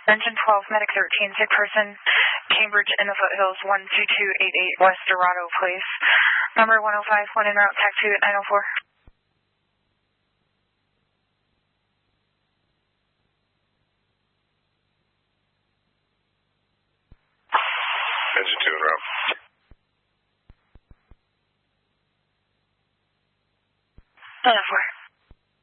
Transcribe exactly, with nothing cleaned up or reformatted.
Engine twelve, Medic thirteen, sick person, Cambridge in the foothills, one two two eight eight West Dorado Place. Number one oh five, one en route, taxi at nine oh four. Engine two en route. nine oh four.